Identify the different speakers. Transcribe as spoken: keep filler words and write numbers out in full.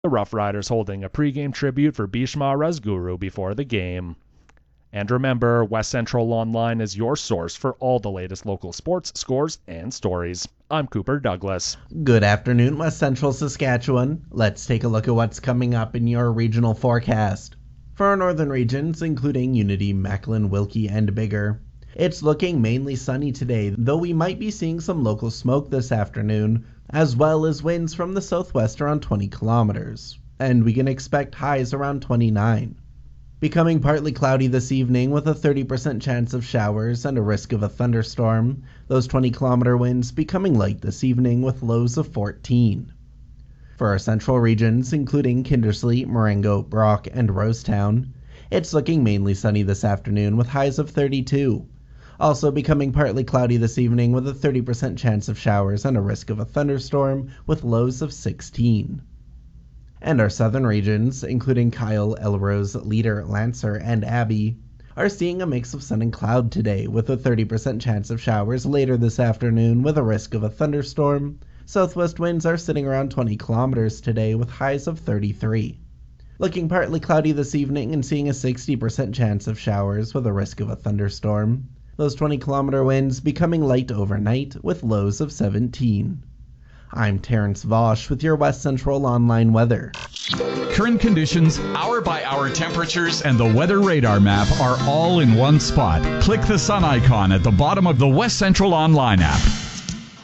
Speaker 1: The Rough Riders holding a pregame tribute for Bhishma Razguru before the game. And remember, West Central Online is your source for all the latest local sports, scores, and stories. I'm Cooper Douglas.
Speaker 2: Good afternoon, West Central Saskatchewan. Let's take a look at what's coming up in your regional forecast. For our northern regions, including Unity, Mechlin, Wilkie, and Biggar, it's looking mainly sunny today, though we might be seeing some local smoke this afternoon, as well as winds from the southwest around twenty kilometers, and we can expect highs around twenty-nine. Becoming partly cloudy this evening with a thirty percent chance of showers and a risk of a thunderstorm, those twenty kilometer winds becoming light this evening with lows of fourteen. For our central regions, including Kindersley, Marengo, Brock, and Rosetown, it's looking mainly sunny this afternoon with highs of thirty-two. Also becoming partly cloudy this evening with a thirty percent chance of showers and a risk of a thunderstorm with lows of sixteen. And our southern regions, including Kyle, Elrose, Leader, Lancer, and Abbey, are seeing a mix of sun and cloud today with a thirty percent chance of showers later this afternoon with a risk of a thunderstorm. Southwest winds are sitting around twenty kilometers today with highs of thirty-three. Looking partly cloudy this evening and seeing a sixty percent chance of showers with a risk of a thunderstorm. Those twenty kilometer winds becoming light overnight with lows of seventeen. I'm Terrence Vosch with your West Central Online weather.
Speaker 3: Current conditions, hour-by-hour temperatures, and the weather radar map are all in one spot. Click the sun icon at the bottom of the West Central Online app.